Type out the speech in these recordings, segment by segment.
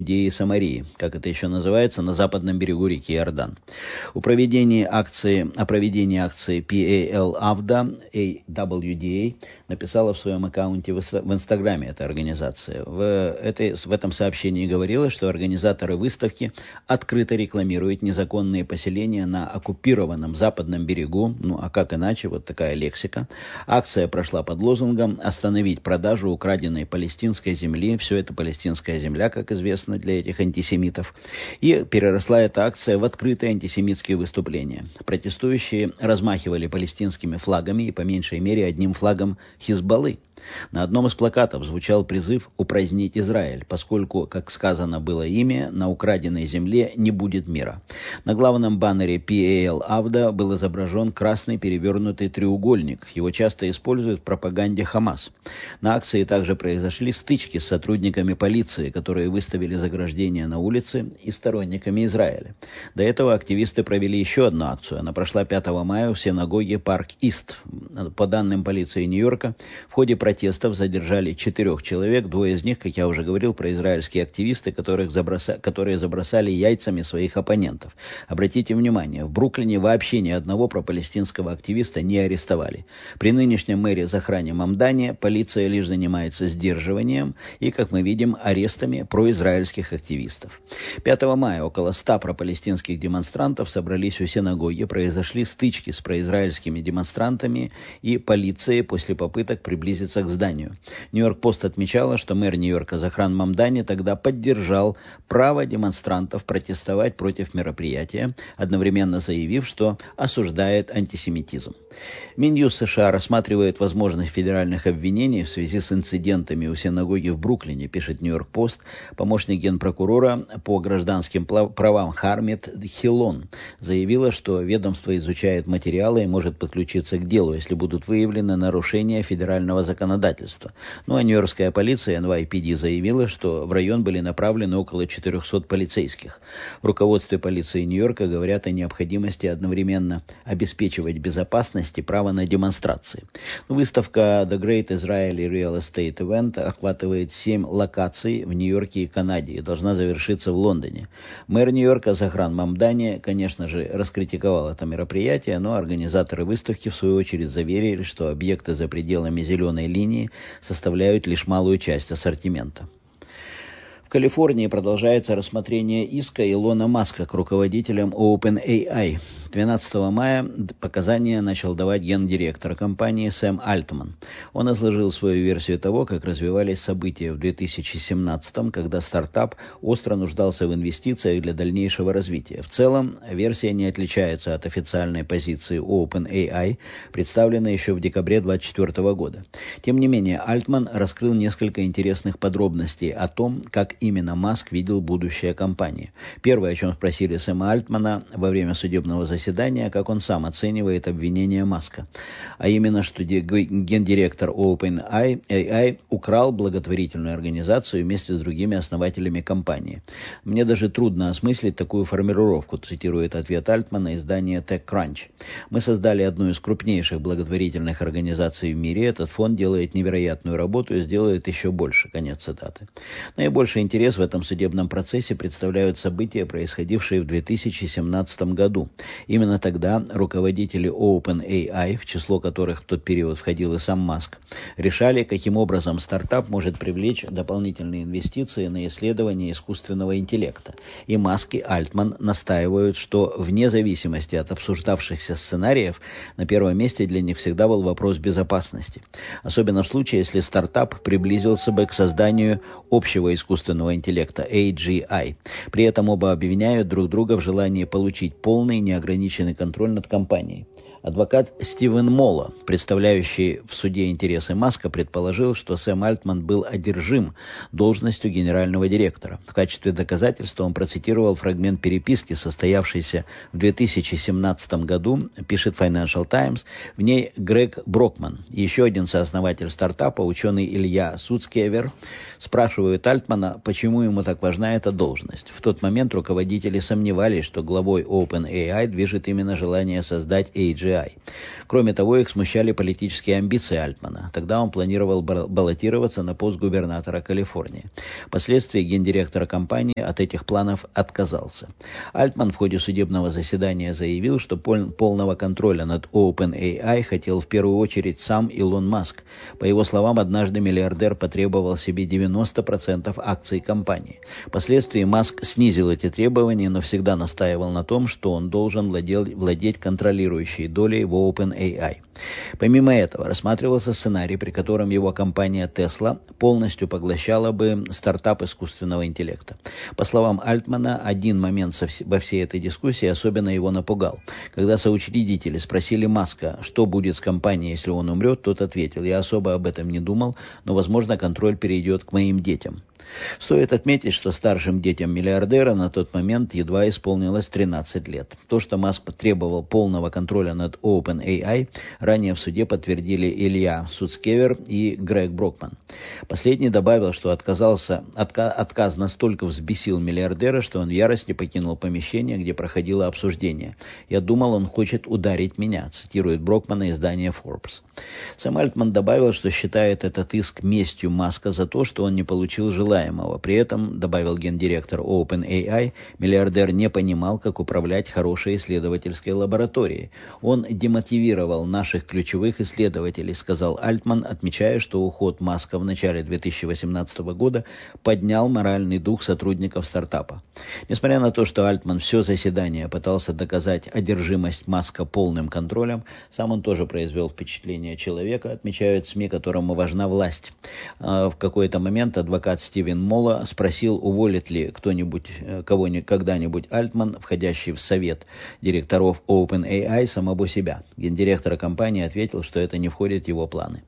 Иудеи и Самарии, как это еще называется, на западном берегу реки Иордан. О проведении акции PAL AWDA написала в своем аккаунте в Инстаграме эта организация. В этом сообщении говорилось, что организаторы выставки открыто рекламируют незаконные поселения на оккупированном западном берегу, а как иначе, вот такая лексика. Акция прошла под лозунгом «Остановить продажу украденной палестинской земли». Все это палестинская земля, как известно, для этих антисемитов. И переросла эта акция в открытые антисемитские выступления. Протестующие размахивали палестинскими флагами и по меньшей мере одним флагом Хизбаллы. На одном из плакатов звучал призыв упразднить Израиль, поскольку, как сказано было ими, на украденной земле не будет мира. На главном баннере PAL AWDA был изображен красный перевернутый треугольник. Его часто используют в пропаганде Хамас. На акции также произошли стычки с сотрудниками полиции, которые выставили заграждения на улице, и сторонниками Израиля. До этого активисты провели еще одну акцию. Она прошла 5 мая в синагоге Парк-Ист. По данным полиции Нью-Йорка, в ходе протестов задержали 4 человек, 2 из них, как я уже говорил, произраильские активисты, которые забросали яйцами своих оппонентов. Обратите внимание, в Бруклине вообще ни одного пропалестинского активиста не арестовали. При нынешнем мэре Захране Мамдане полиция лишь занимается сдерживанием и, как мы видим, арестами произраильских активистов. 5 мая около 100 пропалестинских демонстрантов собрались у синагоги, произошли стычки с произраильскими демонстрантами и полицией после попыток приблизиться к зданию. Нью-Йорк-Пост отмечала, что мэр Нью-Йорка Захран Мамдани тогда поддержал право демонстрантов протестовать против мероприятия, одновременно заявив, что осуждает антисемитизм. Минюст США рассматривает возможность федеральных обвинений в связи с инцидентами у синагоги в Бруклине, пишет Нью-Йорк-Пост. Помощник генпрокурора по гражданским правам Хармит Хилон заявила, что ведомство изучает материалы и может подключиться к делу, если будут выявлены нарушения федерального законодательства. А нью-йоркская полиция NYPD заявила, что в район были направлены около 400 полицейских. В руководстве полиции Нью-Йорка говорят о необходимости одновременно обеспечивать безопасность и право на демонстрации. Выставка The Great Israeli Real Estate Event охватывает 7 локаций в Нью-Йорке и Канаде и должна завершиться в Лондоне. Мэр Нью-Йорка Захран Мамдани, конечно же, раскритиковал это мероприятие, но организаторы выставки в свою очередь заверили, что объекты за пределами зеленой линии составляют лишь малую часть ассортимента. В Калифорнии продолжается рассмотрение иска Илона Маска к руководителям OpenAI. 12 мая показания начал давать гендиректор компании Сэм Альтман. Он изложил свою версию того, как развивались события в 2017-м, когда стартап остро нуждался в инвестициях для дальнейшего развития. В целом, версия не отличается от официальной позиции OpenAI, представленной еще в декабре 2024 года. Тем не менее, Альтман раскрыл несколько интересных подробностей о том, как именно Маск видел будущее компании. Первое, о чем спросили Сэма Альтмана во время судебного заседания, как он сам оценивает обвинения Маска. А именно, что гендиректор OpenAI украл благотворительную организацию вместе с другими основателями компании. «Мне даже трудно осмыслить такую формулировку», цитирует ответ Альтмана издание TechCrunch. «Мы создали одну из крупнейших благотворительных организаций в мире. Этот фонд делает невероятную работу и сделает еще больше». Конец цитаты. Наибольший интерес в этом судебном процессе представляют события, происходившие в 2017 году. Именно тогда руководители OpenAI, в число которых в тот период входил и сам Маск, решали, каким образом стартап может привлечь дополнительные инвестиции на исследование искусственного интеллекта. И Маск и Альтман настаивают, что вне зависимости от обсуждавшихся сценариев, на первом месте для них всегда был вопрос безопасности. Особенно в случае, если стартап приблизился бы к созданию общего искусственного интеллекта AGI. При этом оба обвиняют друг друга в желании получить полный неограниченный контроль над компанией. Адвокат Стивен Молла, представляющий в суде интересы Маска, предположил, что Сэм Альтман был одержим должностью генерального директора. В качестве доказательства он процитировал фрагмент переписки, состоявшейся в 2017 году, пишет Financial Times. В ней Грег Брокман и еще один сооснователь стартапа, ученый Илья Суцкевер, спрашивают Альтмана, почему ему так важна эта должность. В тот момент руководители сомневались, что главой OpenAI движет именно желание создать AGI. FBI. Кроме того, их смущали политические амбиции Альтмана. Тогда он планировал баллотироваться на пост губернатора Калифорнии. Впоследствии гендиректор компании от этих планов отказался. Альтман в ходе судебного заседания заявил, что полного контроля над OpenAI хотел в первую очередь сам Илон Маск. По его словам, однажды миллиардер потребовал себе 90% акций компании. Впоследствии Маск снизил эти требования, но всегда настаивал на том, что он должен владеть контролирующей долей в OpenAI. Помимо этого, рассматривался сценарий, при котором его компания Tesla полностью поглощала бы стартап искусственного интеллекта. По словам Альтмана, один момент во всей этой дискуссии особенно его напугал. Когда соучредители спросили Маска, что будет с компанией, если он умрет, тот ответил: «Я особо об этом не думал, но, возможно, контроль перейдет к моим детям». Стоит отметить, что старшим детям миллиардера на тот момент едва исполнилось 13 лет. То, что Маск потребовал полного контроля над OpenAI, ранее в суде подтвердили Илья Суцкевер и Грег Брокман. Последний добавил, что отказ настолько взбесил миллиардера, что он в ярости покинул помещение, где проходило обсуждение. «Я думал, он хочет ударить меня», цитирует Брокмана издание Forbes. Сам Альтман добавил, что считает этот иск местью Маска за то, что он не получил желаемого. При этом, добавил гендиректор OpenAI, миллиардер не понимал, как управлять хорошей исследовательской лабораторией. «Он демотивировал наших ключевых исследователей», сказал Альтман, отмечая, что уход Маска в начале 2018 года поднял моральный дух сотрудников стартапа. Несмотря на то, что Альтман все заседание пытался доказать одержимость Маска полным контролем, сам он тоже произвел впечатление человека, отмечают СМИ, которому важна власть. В какой-то момент адвокат Стивен Молла спросил, уволит ли когда-нибудь Альтман, входящий в совет директоров OpenAI, самого себя. Гендиректор компании ответил, что это не входит в его планы.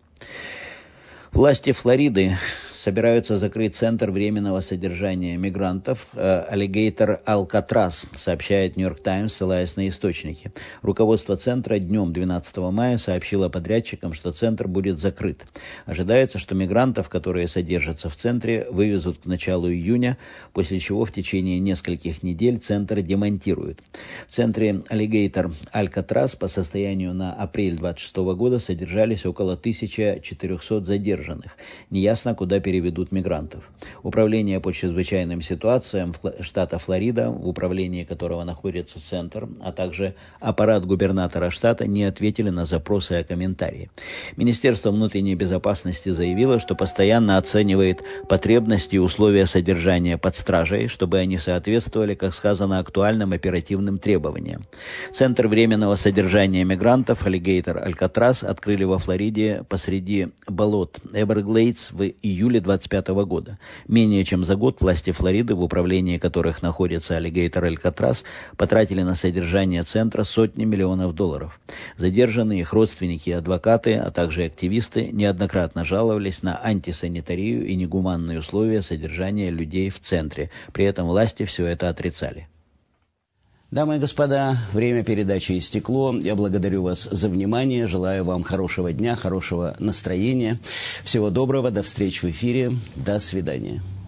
Власти Флориды собираются закрыть центр временного содержания мигрантов Alligator Alcatraz, сообщает Нью-Йорк Таймс, ссылаясь на источники. Руководство центра днем 12 мая сообщило подрядчикам, что центр будет закрыт. Ожидается, что мигрантов, которые содержатся в центре, вывезут к началу июня, после чего в течение нескольких недель центр демонтируют. В центре Alligator Alcatraz по состоянию на апрель 26 года содержались около 1400 задержанных. Неясно, куда переведут мигрантов. Управление по чрезвычайным ситуациям штата Флорида, в управлении которого находится центр, а также аппарат губернатора штата не ответили на запросы о комментарии. Министерство внутренней безопасности заявило, что постоянно оценивает потребности и условия содержания под стражей, чтобы они соответствовали, как сказано, актуальным оперативным требованиям. Центр временного содержания мигрантов Alligator Alcatraz открыли во Флориде посреди болот Эверглейдс в июле 2025 года. Менее чем за год власти Флориды, в управлении которых находится Alligator Alcatraz, потратили на содержание центра сотни миллионов долларов. Задержанные, их родственники и адвокаты, а также активисты неоднократно жаловались на антисанитарию и негуманные условия содержания людей в центре. При этом власти все это отрицали. Дамы и господа, время передачи истекло. Я благодарю вас за внимание. Желаю вам хорошего дня, хорошего настроения. Всего доброго. До встречи в эфире. До свидания.